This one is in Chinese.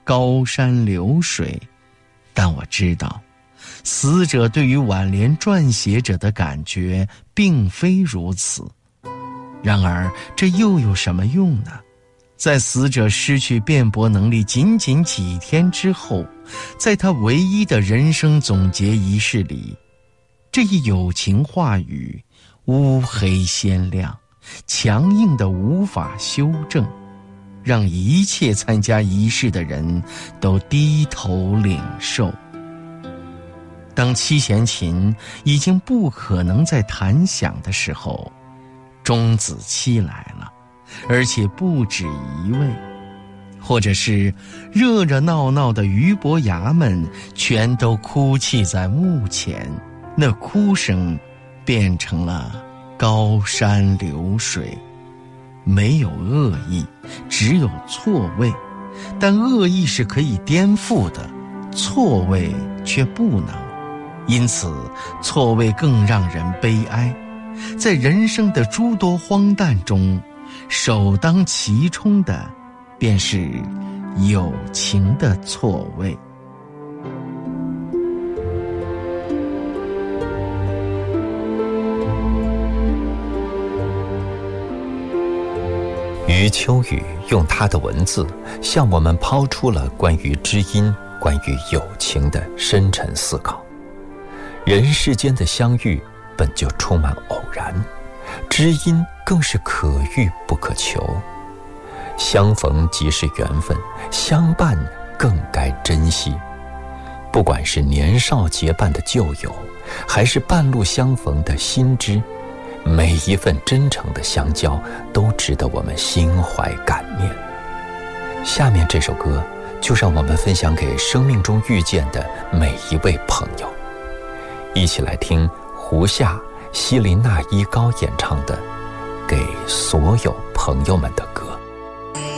高山流水。但我知道，死者对于挽联撰写者的感觉并非如此。然而，这又有什么用呢？在死者失去辩驳能力仅仅几天之后，在他唯一的人生总结仪式里，这一友情话语乌黑鲜亮，强硬的无法修正，让一切参加仪式的人都低头领受。当七弦琴已经不可能再弹响的时候，钟子期来了，而且不止一位。或者是热热闹闹的俞伯牙们全都哭泣在墓前，那哭声变成了高山流水。没有恶意，只有错位，但恶意是可以颠覆的，错位却不能。因此错位更让人悲哀。在人生的诸多荒诞中，首当其冲的便是友情的错位。 余秋雨用他的文字向我们抛出了关于知音、关于友情的深沉思考。人世间的相遇本就充满偶然，知音更是可遇不可求。相逢即是缘分，相伴更该珍惜。不管是年少结伴的旧友，还是半路相逢的新知，每一份真诚的相交都值得我们心怀感念。下面这首歌就让我们分享给生命中遇见的每一位朋友，一起来听胡夏、希林娜依高演唱的《给所有朋友们的歌》。